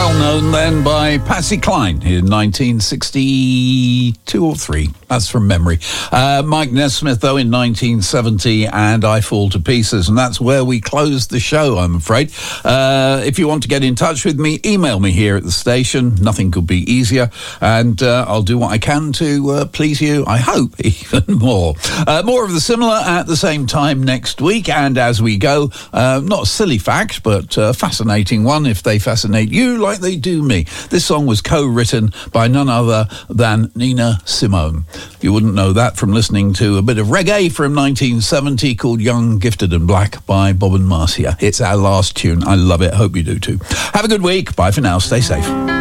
Well known then by Patsy Cline in 1962 or 3. That's from memory. Mike Nesmith, though, in 1970, and I Fall to Pieces. And that's where we close the show, I'm afraid. If you want to get in touch with me, email me here at the station. Nothing could be easier. And I'll do what I can to please you, I hope, even more. More of the similar at the same time next week. And as we go, not a silly fact, but a fascinating one, if they fascinate you like they do me. This song was co-written by none other than Nina Simone. You wouldn't know that from listening to a bit of reggae from 1970 called Young, Gifted and Black by Bob and Marcia. It's our last tune. I love it. Hope you do too. Have a good week. Bye for now. Stay safe.